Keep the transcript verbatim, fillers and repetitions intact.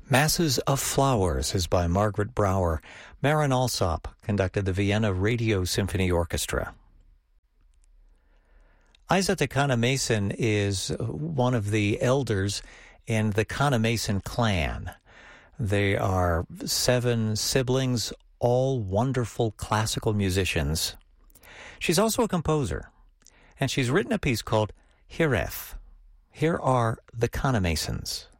Masses of Flowers is by Margaret Brouwer. Marin Alsop conducted the Vienna Radio Symphony Orchestra. Isa Kanamason is one of the elders in the Kanamason clan. They are seven siblings, all wonderful classical musicians. She's also a composer, and she's written a piece called Hireth. Here are the Kanamasons.